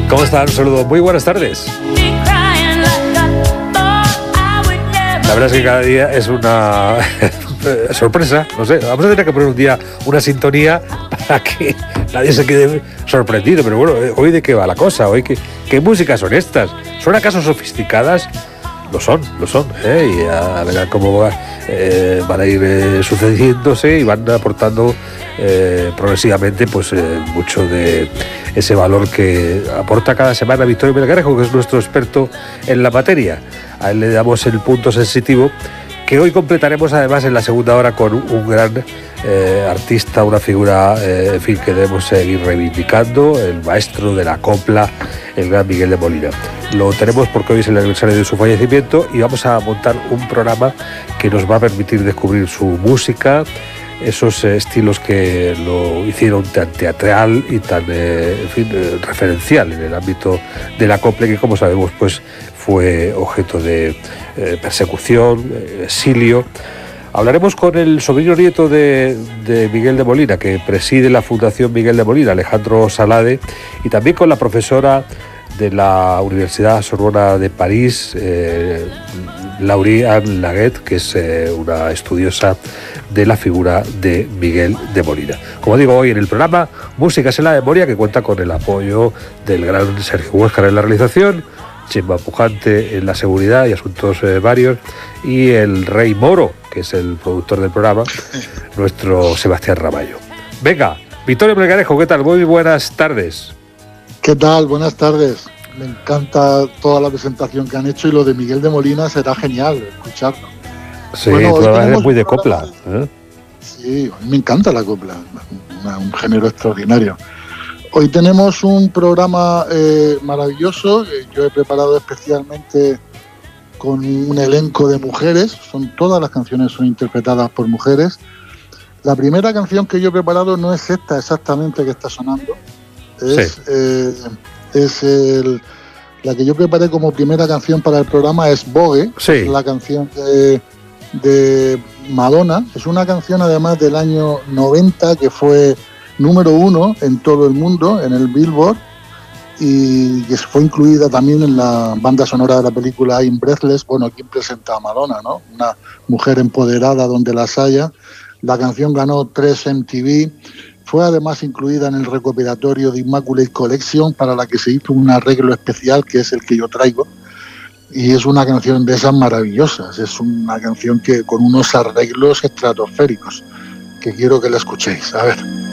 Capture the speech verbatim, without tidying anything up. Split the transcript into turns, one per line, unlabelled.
¿Cómo están? Un saludo. Muy buenas tardes. La verdad es que cada día es una sorpresa. No sé, vamos a tener que poner un día una sintonía para que nadie se quede sorprendido. Pero bueno, ¿hoy de qué va la cosa? ¿Hoy qué, qué músicas son estas? ¿Son acaso sofisticadas? Lo son, lo son, ¿eh? Y a, a ver cómo va, eh, van a ir eh, sucediéndose y van aportando eh, progresivamente pues eh, mucho de ese valor que aporta cada semana Victorio Melgarejo, que es nuestro experto en la materia. A él le damos el punto sensitivo, que hoy completaremos además en la segunda hora con un gran eh, artista, una figura eh, en fin, que debemos seguir reivindicando, el maestro de la copla, el gran Miguel de Molina. Lo tenemos porque hoy es el aniversario de su fallecimiento y vamos a montar un programa que nos va a permitir descubrir su música, esos eh, estilos que lo hicieron tan teatral y tan eh, en fin, eh, referencial en el ámbito de la copla, que como sabemos pues fue objeto de eh, persecución, eh, exilio. Hablaremos con el sobrino nieto de, de Miguel de Molina, que preside la Fundación Miguel de Molina, Alejandro Salade, y también con la profesora de la Universidad Sorbona de París, eh, Laurie Anne Laguet, que es eh, una estudiosa de la figura de Miguel de Molina. Como digo, hoy en el programa Músicas en la Memoria, que cuenta con el apoyo del gran Sergio Huéscar en la realización, Chema Pujante en la seguridad y asuntos eh, varios, y el Rey Moro, que es el productor del programa, nuestro Sebastián Ramallo. Venga, Victorio Melgarejo, ¿qué tal? Muy buenas tardes.
¿Qué tal? Buenas tardes. Me encanta toda la presentación que han hecho y lo de Miguel de Molina será genial escucharlo.
Sí,
bueno,
tú eres muy de copla. ¿eh?
Sí, a mí me encanta la copla, una, un género extraordinario. Hoy tenemos un programa eh, maravilloso, eh, yo he preparado especialmente con un elenco de mujeres, son todas las canciones son interpretadas por mujeres. La primera canción que yo he preparado no es esta exactamente que está sonando, es, sí. eh, es el, la que yo preparé como primera canción para el programa, es Vogue, sí. Es la canción de, de Madonna, es una canción además del año noventa que fue número uno en todo el mundo, en el Billboard, y que fue incluida también en la banda sonora de la película I'm Breathless. Bueno, ¿quién presenta a Madonna, no? Una mujer empoderada donde las haya. La canción ganó tres M T V, fue además incluida en el recopilatorio de Immaculate Collection, para la que se hizo un arreglo especial, que es el que yo traigo, y es una canción de esas maravillosas, es una canción que con unos arreglos estratosféricos, que quiero que la escuchéis. A ver.